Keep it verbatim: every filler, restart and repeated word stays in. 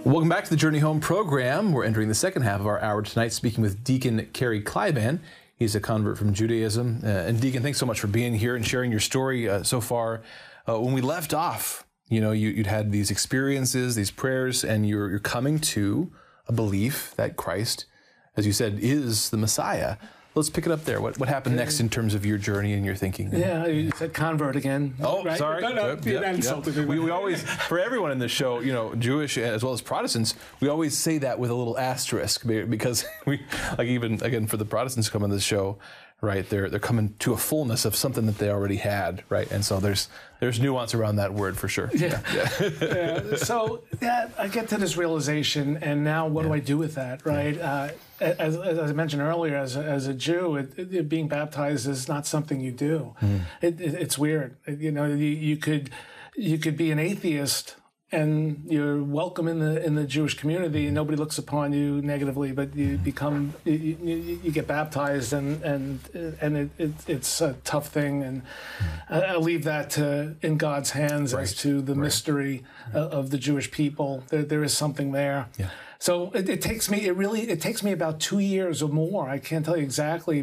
Welcome back to the Journey Home program. We're entering the second half of our hour tonight, speaking with Deacon Kerry Kleiban. He's a convert from Judaism. Uh, and Deacon, thanks so much for being here and sharing your story uh, so far. Uh, when we left off, you know, you, you'd had these experiences, these prayers, and you're, you're coming to a belief that Christ, as you said, is the Messiah. Let's pick it up there. What what happened next in terms of your journey and your thinking? Yeah, you said convert again. Oh, right? sorry. No, no, Yep, you're yep, not insulting yep. me. We, we always, for everyone in this show, you know, Jewish as well as Protestants, we always say that with a little asterisk because we, like even again for the Protestants who come on this show, right? They're they're coming to a fullness of something that they already had, right? And so there's there's nuance around that word for sure. Yeah. yeah. yeah. So yeah, I get to this realization, and now what yeah. do I do with that, right? Uh, as, as I mentioned earlier, as a, as a Jew, it, it, being baptized is not something you do. Mm. It, it, it's weird. You know, you, you could you could be an atheist, and you're welcome in the in the Jewish community, and nobody looks upon you negatively. But you become you, you, you get baptized, and and and it, it, it's a tough thing. And I, I leave that to in God's hands right. as to the right. mystery right. of the Jewish people. There there is something there. Yeah. So it, it takes me. It really it takes me about two years or more. I can't tell you exactly.